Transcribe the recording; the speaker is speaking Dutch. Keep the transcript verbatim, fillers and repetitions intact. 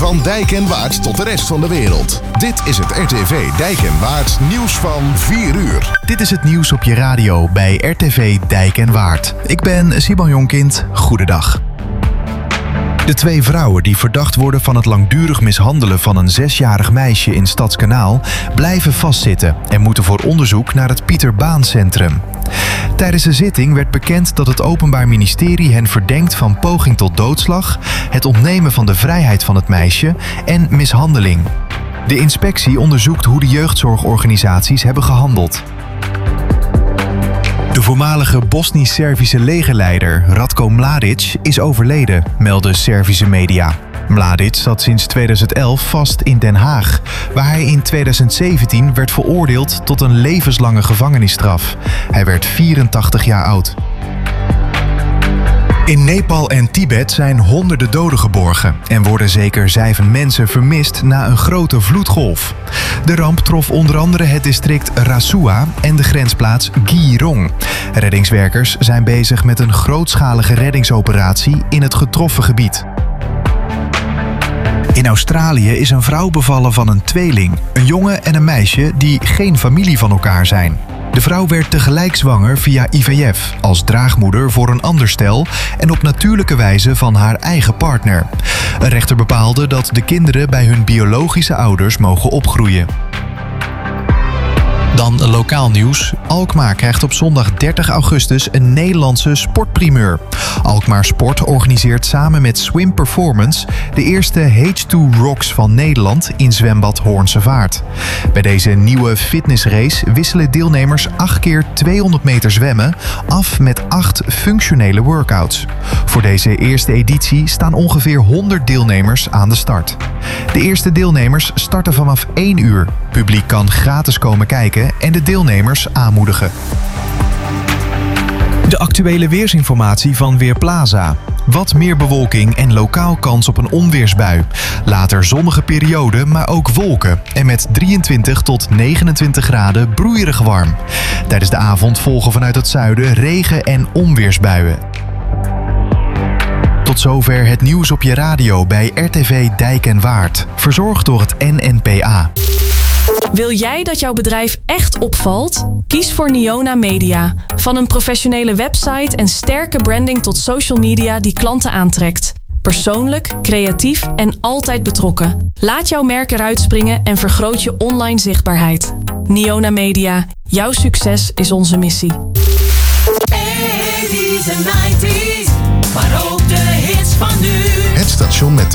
Van Dijk en Waard tot de rest van de wereld. Dit is het R T V Dijk en Waard nieuws van vier uur. Dit is het nieuws op je radio bij R T V Dijk en Waard. Ik ben Simon Jonkind. Goedendag. De twee vrouwen die verdacht worden van het langdurig mishandelen van een zesjarig meisje in Stadskanaal blijven vastzitten en moeten voor onderzoek naar het Pieter Baan Centrum. Tijdens de zitting werd bekend dat het Openbaar Ministerie hen verdenkt van poging tot doodslag, het ontnemen van de vrijheid van het meisje en mishandeling. De inspectie onderzoekt hoe de jeugdzorgorganisaties hebben gehandeld. De voormalige Bosnisch-Servische legerleider Ratko Mladic is overleden, melden Servische media. Mladic zat sinds tweeduizend elf vast in Den Haag, waar hij in tweeduizend zeventien werd veroordeeld tot een levenslange gevangenisstraf. Hij werd vierentachtig jaar oud. In Nepal en Tibet zijn honderden doden geborgen en worden zeker zeven mensen vermist na een grote vloedgolf. De ramp trof onder andere het district Rasua en de grensplaats Girong. Reddingswerkers zijn bezig met een grootschalige reddingsoperatie in het getroffen gebied. In Australië is een vrouw bevallen van een tweeling, een jongen en een meisje die geen familie van elkaar zijn. De vrouw werd tegelijk zwanger via I V F, als draagmoeder voor een ander stel en op natuurlijke wijze van haar eigen partner. Een rechter bepaalde dat de kinderen bij hun biologische ouders mogen opgroeien. Dan lokaal nieuws. Alkmaar krijgt op zondag dertig augustus een Nederlandse sportprimeur. Alkmaar Sport organiseert samen met Swim Performance de eerste H twee Rocks van Nederland in zwembad Hoornse Vaart. Bij deze nieuwe fitnessrace wisselen deelnemers acht keer tweehonderd meter zwemmen af met acht functionele workouts. Voor deze eerste editie staan ongeveer honderd deelnemers aan de start. De eerste deelnemers starten vanaf één uur. Publiek kan gratis komen kijken en de deelnemers aanmoedigen. De actuele weersinformatie van Weerplaza. Wat meer bewolking en lokaal kans op een onweersbui. Later zonnige periode, maar ook wolken. En met drieëntwintig tot negenentwintig graden broeierig warm. Tijdens de avond volgen vanuit het zuiden regen- en onweersbuien. Tot zover het nieuws op je radio bij R T V Dijk en Waard. Verzorgd door het N N P A. Wil jij dat jouw bedrijf echt opvalt? Kies voor Niona Media. Van een professionele website en sterke branding tot social media die klanten aantrekt. Persoonlijk, creatief en altijd betrokken. Laat jouw merk eruit springen en vergroot je online zichtbaarheid. Niona Media. Jouw succes is onze missie. eighties en nineties, maar ook de hits van nu. Het station met de